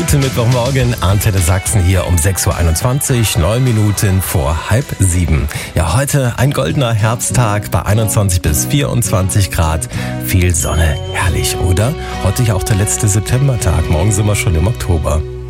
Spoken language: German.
Guten Mittwochmorgen, Antenne Sachsen hier um 6.21 Uhr, 9 Minuten vor halb 7. Ja, heute ein goldener Herbsttag bei 21 bis 24 Grad. Viel Sonne, herrlich, oder? Heute ja auch der letzte Septembertag, morgen sind wir schon im Oktober.